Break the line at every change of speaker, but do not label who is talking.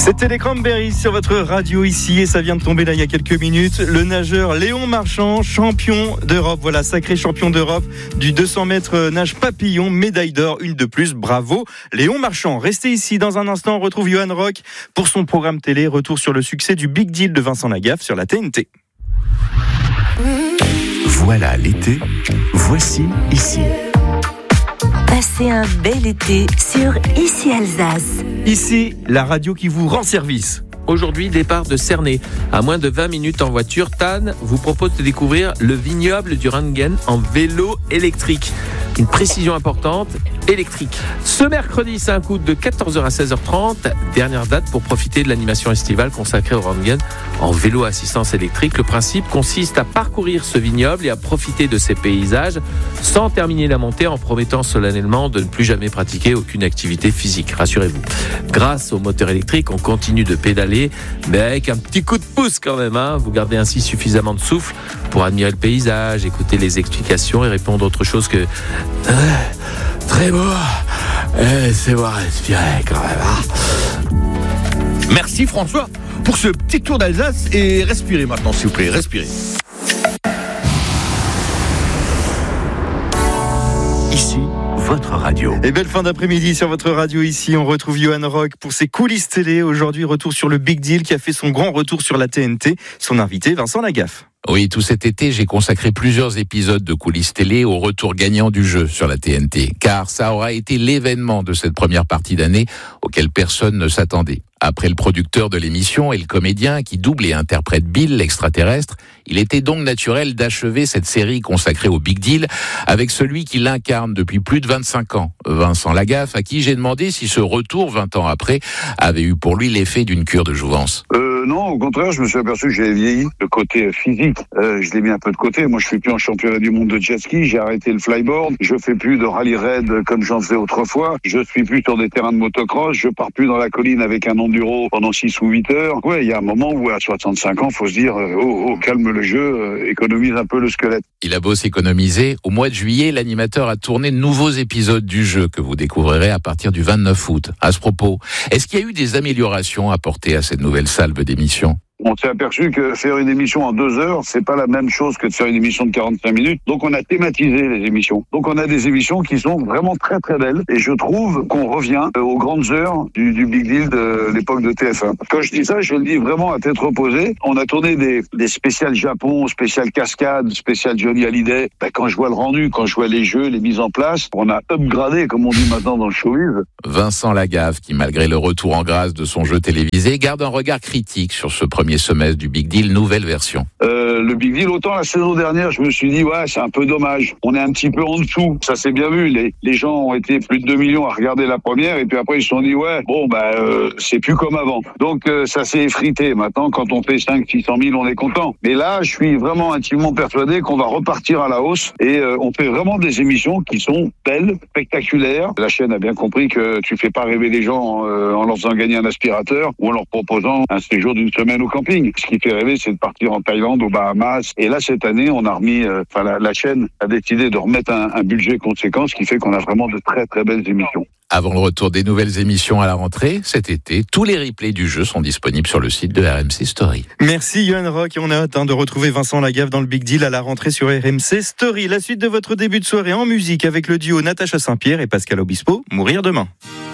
C'était les Cranberries sur votre radio ici et ça vient de tomber là il y a quelques minutes. Le nageur Léon Marchand, champion d'Europe, voilà, sacré champion d'Europe du 200 mètres nage papillon, médaille d'or, une de plus, bravo Léon Marchand. Restez ici dans un instant, on retrouve Johan Rock pour son programme télé, retour sur le succès du Big Deal de Vincent Lagaffe sur la TNT.
Voilà l'été, voici ici.
Passez un bel été sur Ici Alsace.
Ici, la radio qui vous rend service.
Aujourd'hui, départ de Cernay. À moins de 20 minutes en voiture, TAN vous propose de découvrir le vignoble du Röntgen en vélo électrique. Une précision importante, électrique. Ce mercredi, c'est un coup de 14h à 16h30. Dernière date pour profiter de l'animation estivale consacrée au Röntgen en vélo assistance électrique. Le principe consiste à parcourir ce vignoble et à profiter de ses paysages sans terminer la montée en promettant solennellement de ne plus jamais pratiquer aucune activité physique. Rassurez-vous. Grâce au moteur électrique, on continue de pédaler, mais avec un petit coup de pouce quand même. Vous gardez ainsi suffisamment de souffle pour admirer le paysage, écouter les explications et répondre à autre chose que très beau. Laissez-moi respirer quand même.
Merci François pour ce petit tour d'Alsace et respirez maintenant s'il vous plaît, respirez.
Ici, votre radio.
Et belle fin d'après-midi sur votre radio ici. On retrouve Johan Rock pour ses coulisses télé. Aujourd'hui, retour sur le Big Deal qui a fait son grand retour sur la TNT. Son invité, Vincent Lagaffe.
Oui, tout cet été, j'ai consacré plusieurs épisodes de coulisses télé au retour gagnant du jeu sur la TNT. Car ça aura été l'événement de cette première partie d'année auquel personne ne s'attendait. Après le producteur de l'émission et le comédien qui double et interprète Bill, l'extraterrestre, il était donc naturel d'achever cette série consacrée au Big Deal avec celui qui l'incarne depuis plus de 25 ans, Vincent Lagaffe, à qui j'ai demandé si ce retour, 20 ans après, avait eu pour lui l'effet d'une cure de jouvence.
Non, au contraire, je me suis aperçu que j'avais vieilli. Le côté physique, je l'ai mis un peu de côté. Moi, je suis plus en championnat du monde de jet ski. J'ai arrêté le flyboard. Je fais plus de rallye raid comme j'en faisais autrefois. Je suis plus sur des terrains de motocross. Je pars plus dans la colline avec un enduro pendant 6 ou 8 heures. Ouais, il y a un moment où à 65 ans, faut se dire, calme le jeu, économise un peu le squelette.
Il a beau s'économiser, au mois de juillet, l'animateur a tourné de nouveaux épisodes du jeu que vous découvrirez à partir du 29 août. À ce propos, est-ce qu'il y a eu des améliorations apportées à cette nouvelle salve d'émission ?
On s'est aperçu que faire une émission en 2 heures, c'est pas la même chose que de faire une émission de 45 minutes. Donc on a thématisé les émissions. Donc on a des émissions qui sont vraiment très très belles. Et je trouve qu'on revient aux grandes heures du Big Deal de l'époque de TF1. Quand je dis ça, je le dis vraiment à tête reposée. On a tourné des spéciales Japon, spéciales cascade, spéciales Johnny Hallyday. Quand je vois le rendu, quand je vois les jeux, les mises en place, on a upgradé, comme on dit maintenant dans le showbiz.
Vincent Lagaffe, qui malgré le retour en grâce de son jeu télévisé, garde un regard critique sur ce premier semestre du Big Deal, nouvelle version.
Le Big Deal, autant la saison dernière, je me suis dit, ouais, c'est un peu dommage. On est un petit peu en dessous. Ça s'est bien vu. Les gens ont été plus de 2 millions à regarder la première, et puis après, ils se sont dit, ouais, bon, c'est plus comme avant. Donc, ça s'est effrité. Maintenant, quand on fait 500-600 000, on est content. Mais là, je suis vraiment intimement persuadé qu'on va repartir à la hausse, et on fait vraiment des émissions qui sont belles, spectaculaires. La chaîne a bien compris que tu fais pas rêver les gens en leur faisant gagner un aspirateur ou en leur proposant un séjour d'une semaine au camping. Ce qui fait rêver, c'est de partir en Thaïlande, aux Bahamas. Et là, cette année, on a remis, la chaîne a décidé de remettre un budget conséquent, ce qui fait qu'on a vraiment de très très belles émissions.
Avant le retour des nouvelles émissions à la rentrée, cet été, tous les replays du jeu sont disponibles sur le site de RMC Story.
Merci Johan Rock et on a hâte de retrouver Vincent Lagaffe dans le Big Deal à la rentrée sur RMC Story. La suite de votre début de soirée en musique avec le duo Natacha Saint-Pierre et Pascal Obispo, Mourir demain.